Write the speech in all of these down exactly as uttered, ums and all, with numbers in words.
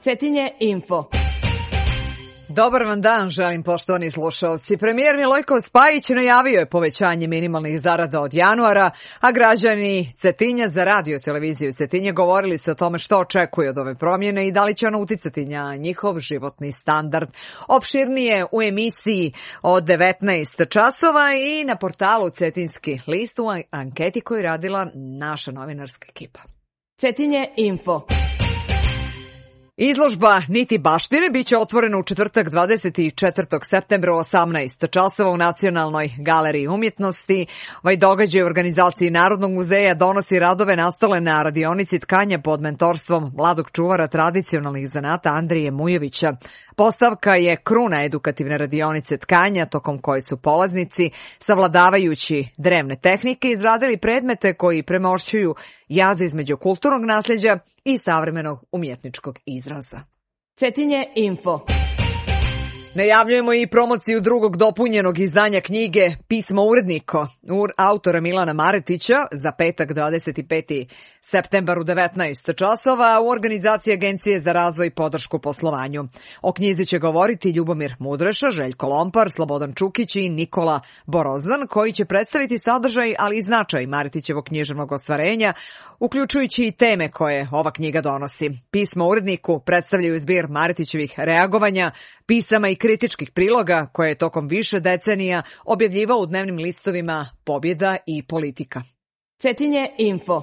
Cetinje Info. Dobar vam dan, želim poštovani slušalci. Premijer Milojko Spajić najavio je povećanje minimalnih zarada od januara, a građani Cetinja za radio televiziju Cetinje govorili se o tome što očekuju od ove promjene i da li će ono uticati na njihov životni standard. Opširnije u emisiji od devetnaest časova i na portalu Cetinski list u anketi koju je radila naša novinarska ekipa. Cetinje Info. Izložba Niti baštine biće otvorena u četvrtak dvadeset četvrtog septembra u osamnaest časova u Nacionalnoj galeriji umjetnosti. Ovaj događaj u organizaciji Narodnog muzeja donosi radove nastale na radionici tkanja pod mentorstvom mladog čuvara tradicionalnih zanata Andrije Mujovića. Postavka je kruna edukativne radionice tkanja, tokom koje su polaznici, savladavajući drevne tehnike, izradili predmete koji premošćuju jaz između kulturnog nasljeđa i savremenog umjetničkog izraza. Cetinje Info. Najavljujemo i promociju drugog dopunjenog izdanja knjige Pismo uredniko autora Milana Maretića za petak dvadeset petog septembar u devetnaest časova u organizaciji Agencije za razvoj i podršku poslovanju. O knjizi će govoriti Ljubomir Mudreša, Željko Lompar, Slobodan Čukić i Nikola Borozan, koji će predstaviti sadržaj, ali i značaj Maretićevog književnog ostvarenja, uključujući i teme koje ova knjiga donosi. Pismo uredniku predstavljaju zbir Maretićevih reagovanja, pisama i kritičkih priloga koje je tokom više decenija objavljivao u dnevnim listovima Pobjeda i Politika. Cetinje Info.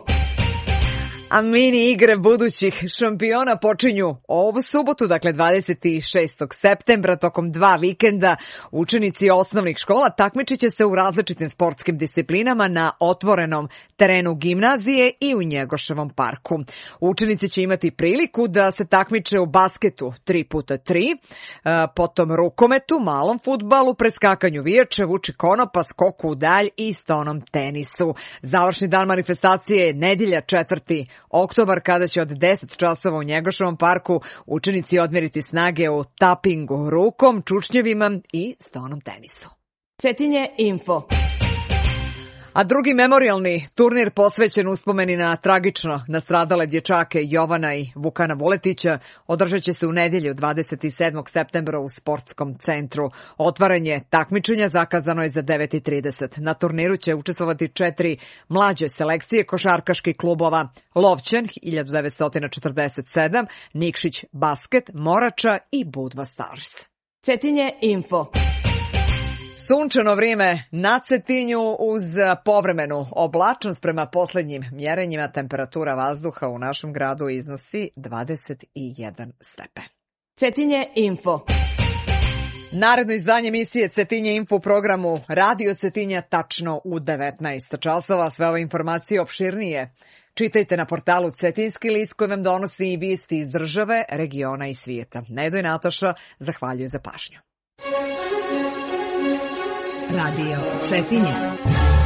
A mini igre budućih šampiona počinju ovu subotu, dakle dvadeset šestog septembra, tokom dva vikenda. Učenici osnovnih škola takmičit će se u različitim sportskim disciplinama na otvorenom terenu gimnazije i u Njegoševom parku. Učenici će imati priliku da se takmiče u basketu tri puta tri, potom rukometu, malom fudbalu, preskakanju viječe, vuči konopa, skoku u dalj i stonom tenisu. Završni dan manifestacije je nedjelja četvrti oktobar, kada će od deset časova u Njegoševom parku učenici odmjeriti snage u tapingu rukom, čučnjevima i stonom tenisu. Cetinje Info. A drugi memorijalni turnir posvećen uspomeni na tragično nastradale dječake Jovana i Vukana Vuletića održat će se u nedjelju dvadeset sedmog septembra u sportskom centru. Otvaranje takmičenja zakazano je za devet i trideset. Na turniru će učestvovati četiri mlađe selekcije košarkaških klubova: Lovćen hiljadu devetsto četrdeset sedam, Nikšić basket, Morača i Budva Stars. Cetinje Info. Sunčano vrijeme na Cetinju uz povremenu oblačnost. Prema posljednjim mjerenjima temperatura vazduha u našem gradu iznosi dvadeset jedan stepen. Cetinje Info. Naredno izdanje emisije Cetinje Info u programu Radio Cetinja tačno u devetnaest časova. Sve ove informacije opširnije čitajte na portalu Cetinski list koji vam donosi i vijesti iz države, regiona i svijeta. Nedo i Nataša zahvaljuju za pažnju. Radio Cetinje.